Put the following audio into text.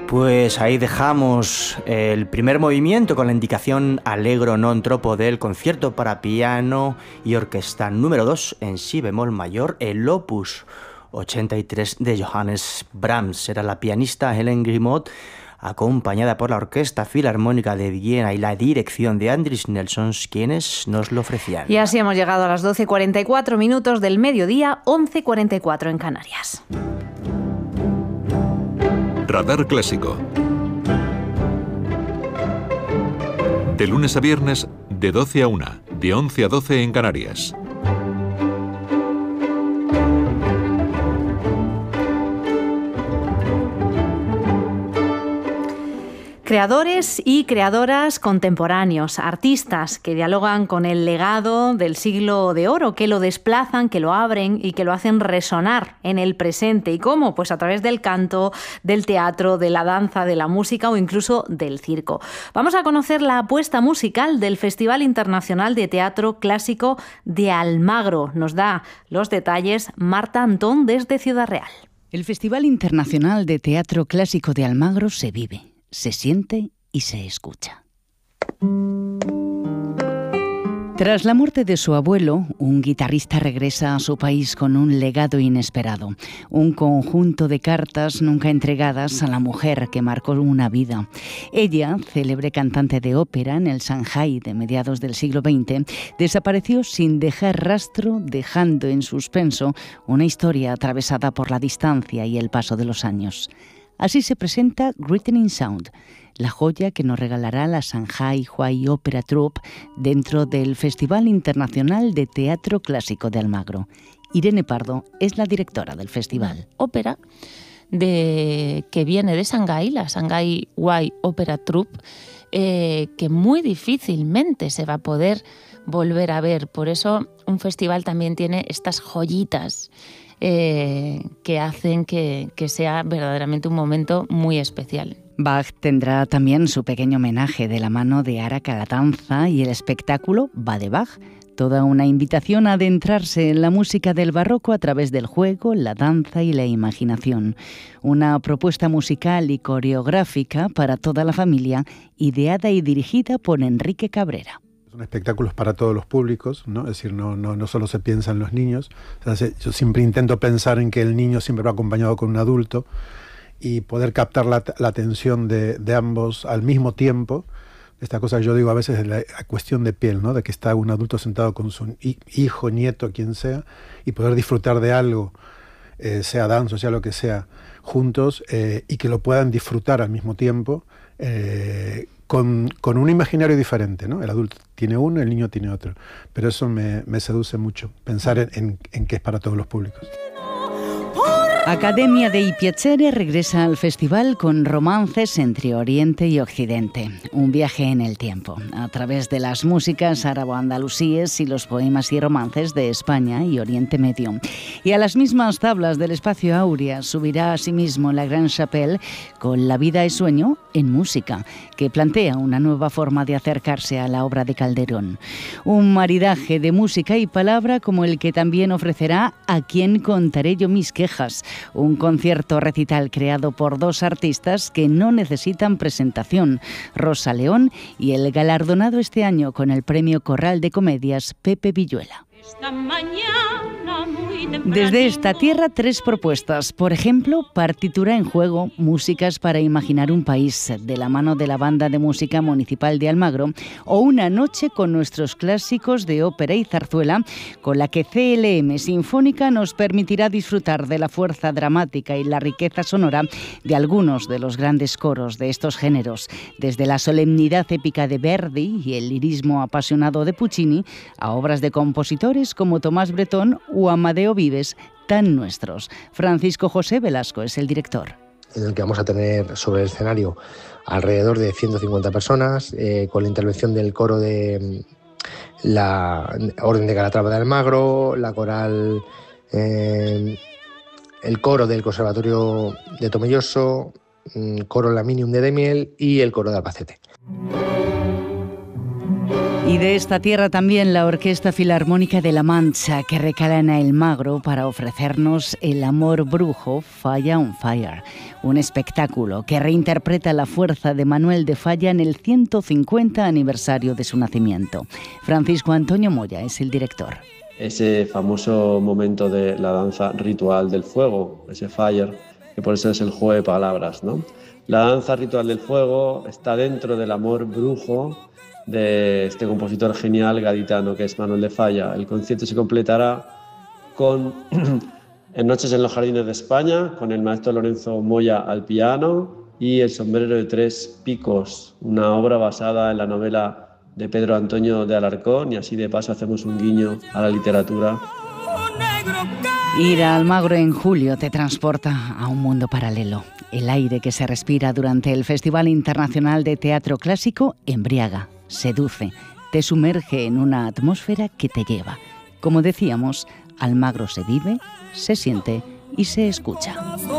Pues ahí dejamos el primer movimiento con la indicación Allegro non troppo del concierto para piano y orquesta número 2 en si bemol mayor, el opus 83 de Johannes Brahms. Era la pianista Helen Grimaud, acompañada por la Orquesta Filarmónica de Viena y la dirección de Andris Nelsons, quienes nos lo ofrecían. Y así hemos llegado a las 12:44 del mediodía, 11:44 en Canarias. Radar Clásico. De lunes a viernes, de 12 a 1, de 11 a 12 en Canarias. Creadores y creadoras contemporáneos, artistas que dialogan con el legado del siglo de oro, que lo desplazan, que lo abren y que lo hacen resonar en el presente. ¿Y cómo? Pues a través del canto, del teatro, de la danza, de la música o incluso del circo. Vamos a conocer la apuesta musical del Festival Internacional de Teatro Clásico de Almagro. Nos da los detalles Marta Antón desde Ciudad Real. El Festival Internacional de Teatro Clásico de Almagro se vive, se siente y se escucha. Tras la muerte de su abuelo, un guitarrista regresa a su país con un legado inesperado, un conjunto de cartas nunca entregadas a la mujer que marcó una vida. Ella, célebre cantante de ópera en el Shanghái de mediados del siglo XX, desapareció sin dejar rastro, dejando en suspenso una historia atravesada por la distancia y el paso de los años. Así se presenta Written Sound, la joya que nos regalará la Shanghai Huai Opera Troupe dentro del Festival Internacional de Teatro Clásico de Almagro. Irene Pardo es la directora del festival. Ópera que viene de Shanghái, la Shanghai Huai Opera Troupe, que muy difícilmente se va a poder volver a ver. Por eso un festival también tiene estas joyitas que hacen que sea verdaderamente un momento muy especial. Bach tendrá también su pequeño homenaje de la mano de Ara Calatanza y el espectáculo Va de Bach, toda una invitación a adentrarse en la música del barroco a través del juego, la danza y la imaginación. Una propuesta musical y coreográfica para toda la familia, ideada y dirigida por Enrique Cabrera. Son espectáculos para todos los públicos, ¿no? Es decir, no solo se piensa en los niños. O sea, yo siempre intento pensar en que el niño siempre va acompañado con un adulto y poder captar la atención de ambos al mismo tiempo. Esta cosa que yo digo a veces es la cuestión de piel, ¿no? De que está un adulto sentado con su hijo, nieto, quien sea, y poder disfrutar de algo, sea danza o sea lo que sea, juntos, y que lo puedan disfrutar al mismo tiempo, con un imaginario diferente, ¿no? El adulto tiene uno, el niño tiene otro. Pero eso me seduce mucho, pensar en que es para todos los públicos. Academia dei Piacere regresa al festival con romances entre Oriente y Occidente. Un viaje en el tiempo, a través de las músicas árabo-andalusíes y los poemas y romances de España y Oriente Medio. Y a las mismas tablas del espacio Áurea subirá asimismo la Gran Chapelle con La vida es sueño en música, que plantea una nueva forma de acercarse a la obra de Calderón. Un maridaje de música y palabra como el que también ofrecerá A quién contaré yo mis quejas, un concierto recital creado por dos artistas que no necesitan presentación, Rosa León y el galardonado este año con el Premio Corral de Comedias Pepe Villuela. Desde esta tierra, 3 propuestas. Por ejemplo, partitura en juego, músicas para imaginar un país, de la mano de la Banda de Música Municipal de Almagro, o una noche con nuestros clásicos de ópera y zarzuela, con la que CLM Sinfónica nos permitirá disfrutar de la fuerza dramática y la riqueza sonora de algunos de los grandes coros de estos géneros, desde la solemnidad épica de Verdi y el lirismo apasionado de Puccini, a obras de compositores como Tomás Bretón o Amadeo Vives, tan nuestros. Francisco José Velasco es el director. En el que vamos a tener sobre el escenario alrededor de 150 personas, con la intervención del coro de la Orden de Calatrava de Almagro, la coral, el coro del Conservatorio de Tomelloso, coro Laminium de Demiel y el coro de Albacete. Y Y de esta tierra también la Orquesta Filarmónica de La Mancha, que recala en El Magro para ofrecernos El amor brujo, Falla on Fire, un espectáculo que reinterpreta la fuerza de Manuel de Falla en el 150 aniversario de su nacimiento. Francisco Antonio Moya es el director. Ese famoso momento de la danza ritual del fuego, ese fire, que por eso es el juego de palabras, ¿no? La danza ritual del fuego está dentro del amor brujo de este compositor genial gaditano que es Manuel de Falla. El concierto se completará con en Noches en los Jardines de España, con el maestro Lorenzo Moya al piano y El sombrero de tres picos, una obra basada en la novela de Pedro Antonio de Alarcón, y así de paso hacemos un guiño a la literatura. Ir a Almagro en julio te transporta a un mundo paralelo. El aire que se respira durante el Festival Internacional de Teatro Clásico embriaga, seduce, te sumerge en una atmósfera que te lleva. Como decíamos, Almagro se vive, se siente y se escucha.